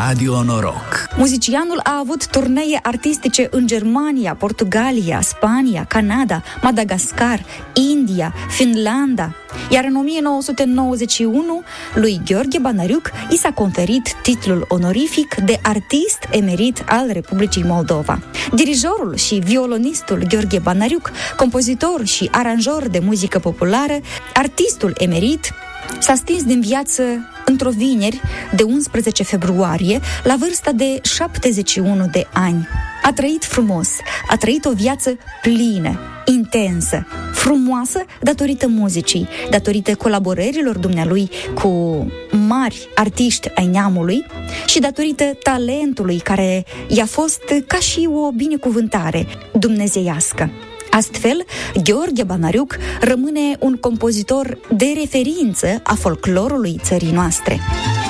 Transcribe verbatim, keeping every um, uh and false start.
Radio Noroc. Muzicianul a avut turnee artistice în Germania, Portugalia, Spania, Canada, Madagascar, India, Finlanda. Iar în o mie nouă sute nouăzeci și unu, lui Gheorghe Banariuc i s-a conferit titlul onorific de artist emerit al Republicii Moldova. Dirijorul și violonistul Gheorghe Banariuc, compozitor și aranjor de muzică populară, artistul emerit, s-a stins din viață într-o vineri de unsprezece februarie, la vârsta de șaptezeci și unu de ani. A trăit frumos, a trăit o viață plină, intensă, frumoasă datorită muzicii, datorită colaborărilor dumnealui cu mari artiști ai neamului și datorită talentului care i-a fost ca și o binecuvântare dumnezeiască. Astfel, Gheorghe Banariuc rămâne un compozitor de referință a folclorului țării noastre.